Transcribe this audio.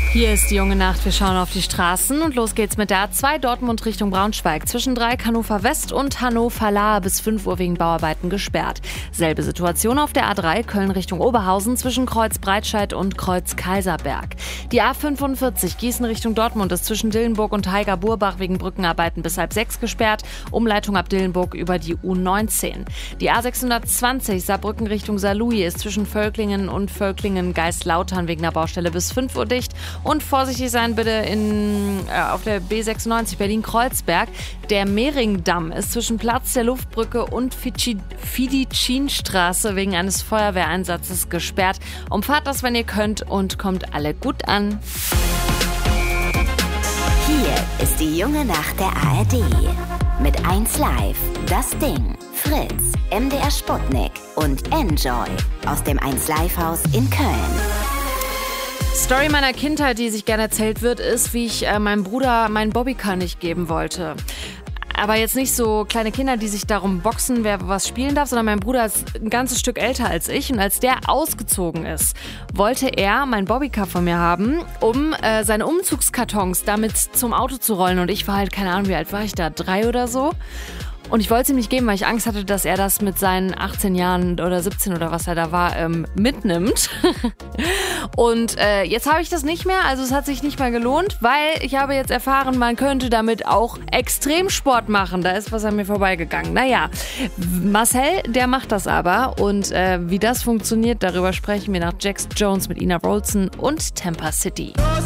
Hier ist die junge Nacht, wir schauen auf die Straßen und los geht's mit der A2 Dortmund Richtung Braunschweig. Zwischen Dreieck Hannover West und Hannover-Lahr bis 5 Uhr wegen Bauarbeiten gesperrt. Selbe Situation auf der A3 Köln Richtung Oberhausen zwischen Kreuz Breitscheid und Kreuz Kaiserberg. Die A45 Gießen Richtung Dortmund ist zwischen Dillenburg und Haiger-Burbach wegen Brückenarbeiten bis halb 6 gesperrt. Umleitung ab Dillenburg über die U19. Die A620 Saarbrücken Richtung Saarlouis ist zwischen Völklingen und Völklingen-Geistlautern wegen der Baustelle bis 5 Uhr dicht. Und vorsichtig sein bitte auf der B96 Berlin-Kreuzberg. Der Mehringdamm ist zwischen Platz der Luftbrücke und Fidicinstraße wegen eines Feuerwehreinsatzes gesperrt. Umfahrt das, wenn ihr könnt, und kommt alle gut an. Hier ist die junge Nacht der ARD. Mit 1 Live, Das Ding, Fritz, MDR Sputnik und Enjoy aus dem 1 Live Haus in Köln. Story meiner Kindheit, die sich gerne erzählt wird, ist, wie ich meinem Bruder meinen Bobbycar nicht geben wollte. Aber jetzt nicht so kleine Kinder, die sich darum boxen, wer was spielen darf, sondern mein Bruder ist ein ganzes Stück älter als ich. Und als der ausgezogen ist, wollte er mein Bobbycar von mir haben, um seine Umzugskartons damit zum Auto zu rollen. Und ich war halt, keine Ahnung, wie alt war ich da, 3 oder so. Und ich wollte es ihm nicht geben, weil ich Angst hatte, dass er das mit seinen 18 Jahren oder 17 oder was er da war, mitnimmt. Und jetzt habe ich das nicht mehr, also es hat sich nicht mehr gelohnt, weil ich habe jetzt erfahren, man könnte damit auch Extremsport machen. Da ist was an mir vorbeigegangen. Naja, Marcel, der macht das aber. Und wie das funktioniert, darüber sprechen wir nach Jax Jones mit Ina Wroldsen und Tampa City.